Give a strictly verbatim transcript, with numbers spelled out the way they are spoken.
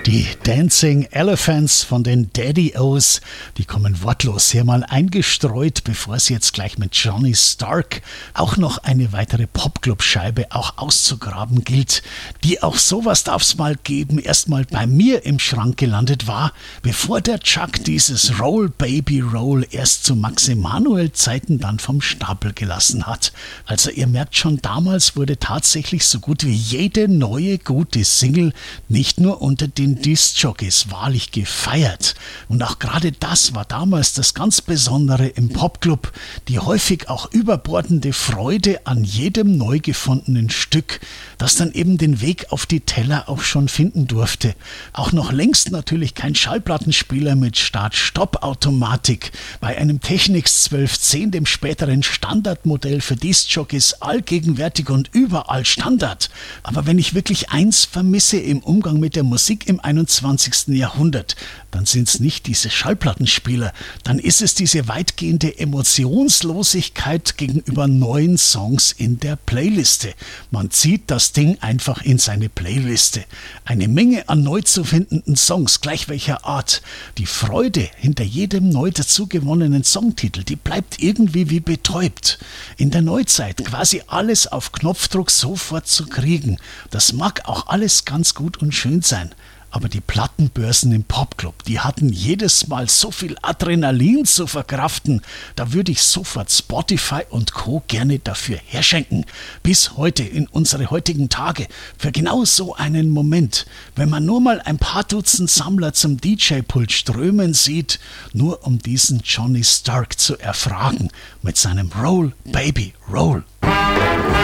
Die Dancing Elephants von den Daddy-O's, die kommen wortlos hier mal eingestreut, bevor es jetzt gleich mit Johnny Stark auch noch eine weitere Popclub-Scheibe auch auszugraben gilt, die auch sowas darf's mal geben, erstmal bei mir im Schrank gelandet war, bevor der Chuck dieses Roll Baby Roll erst zu Max Emanuel Zeiten dann vom Stapel gelassen hat. Also ihr merkt schon, damals wurde tatsächlich so gut wie jede neue gute Single nicht nur unter den Disc-Jockeys wahrlich gefeiert. Und auch gerade das war damals das ganz Besondere im Popclub, die häufig auch überbordende Freude an jedem neu gefundenen Stück, das dann eben den Weg auf die Teller auch schon finden durfte. Auch noch längst natürlich kein Schallplattenspieler mit Start-Stopp-Automatik, bei einem Technics zwölf zehn, dem späteren Standardmodell für Disc-Jockeys, allgegenwärtig und überall Standard. Aber wenn ich wirklich eins vermisse im Umgang mit der Musik im einundzwanzigsten Jahrhundert, dann sind es nicht diese Schallplattenspieler, dann ist es diese weitgehende Emotionslosigkeit gegenüber neuen Songs in der Playliste. Man zieht das Ding einfach in seine Playliste. Eine Menge an neu zu findenden Songs, gleich welcher Art. Die Freude hinter jedem neu dazugewonnenen Songtitel, die bleibt irgendwie wie betäubt. In der Neuzeit quasi alles auf Knopfdruck sofort zu kriegen, das mag auch alles ganz gut und schön sein. Aber die Plattenbörsen im Popclub, die hatten jedes Mal so viel Adrenalin zu verkraften, da würde ich sofort Spotify und Co. gerne dafür herschenken. Bis heute, in unsere heutigen Tage, für genau so einen Moment, wenn man nur mal ein paar Dutzend Sammler zum D J-Pult strömen sieht, nur um diesen Johnny Stark zu erfragen mit seinem Roll, Baby, Roll.